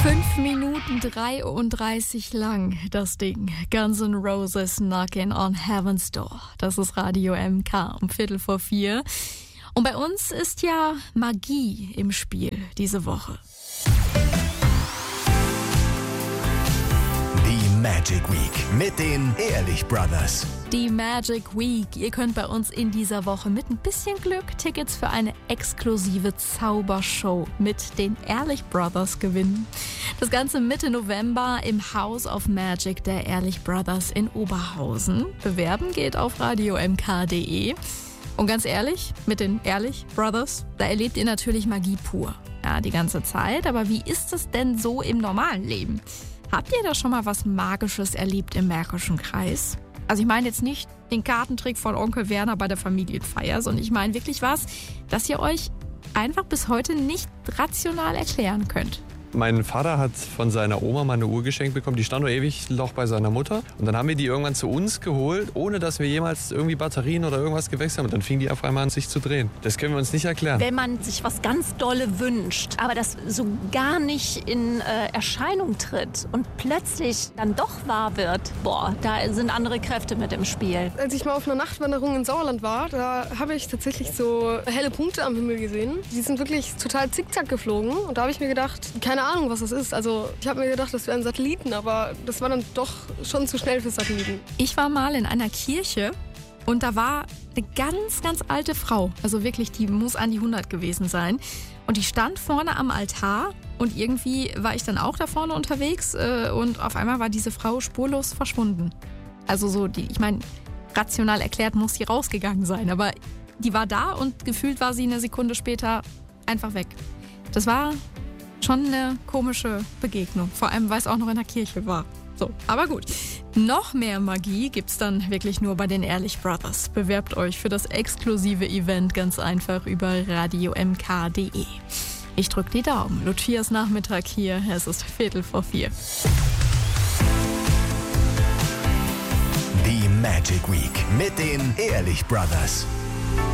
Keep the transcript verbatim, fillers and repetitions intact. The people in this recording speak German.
fünf Minuten dreiunddreißig lang, das Ding. Guns N' Roses Knockin' on Heaven's Door. Das ist Radio M K um Viertel vor vier. Und bei uns ist ja Magie im Spiel diese Woche. Die Magic Week mit den Ehrlich Brothers. Die Magic Week. Ihr könnt bei uns in dieser Woche mit ein bisschen Glück Tickets für eine exklusive Zaubershow mit den Ehrlich Brothers gewinnen. Das Ganze Mitte November im House of Magic der Ehrlich Brothers in Oberhausen. Bewerben geht auf radio m k punkt d e. Und ganz ehrlich, mit den Ehrlich Brothers, da erlebt ihr natürlich Magie pur. Ja, die ganze Zeit. Aber wie ist es denn so im normalen Leben? Habt ihr da schon mal was Magisches erlebt im Märkischen Kreis? Also ich meine jetzt nicht den Kartentrick von Onkel Werner bei der Familienfeier, sondern ich meine wirklich was, das ihr euch einfach bis heute nicht rational erklären könnt. Mein Vater hat von seiner Oma mal eine Uhr geschenkt bekommen, die stand nur ewig noch bei seiner Mutter. Und dann haben wir die irgendwann zu uns geholt, ohne dass wir jemals irgendwie Batterien oder irgendwas gewechselt haben. Und dann fing die auf einmal an, sich zu drehen. Das können wir uns nicht erklären. Wenn man sich was ganz Dolle wünscht, aber das so gar nicht in äh, Erscheinung tritt und plötzlich dann doch wahr wird, boah, da sind andere Kräfte mit im Spiel. Als ich mal auf einer Nachtwanderung in Sauerland war, da habe ich tatsächlich so helle Punkte am Himmel gesehen. Die sind wirklich total zickzack geflogen. Und da habe ich mir gedacht, keine Ahnung, was das ist. Also ich habe mir gedacht, das wären Satelliten, aber das war dann doch schon zu schnell für Satelliten. Ich war mal in einer Kirche und da war eine ganz, ganz alte Frau. Also wirklich, die muss an die hundert gewesen sein. Und die stand vorne am Altar und irgendwie war ich dann auch da vorne unterwegs äh, und auf einmal war diese Frau spurlos verschwunden. Also so, die, ich meine, rational erklärt muss sie rausgegangen sein, aber die war da und gefühlt war sie eine Sekunde später einfach weg. Das war schon eine komische Begegnung, vor allem weil es auch noch in der Kirche war. So, aber gut. Noch mehr Magie gibt's dann wirklich nur bei den Ehrlich Brothers. Bewerbt euch für das exklusive Event ganz einfach über radio m k punkt d e. Ich drück die Daumen. Lucias Nachmittag hier. Es ist Viertel vor vier. Die Magic Week mit den Ehrlich Brothers.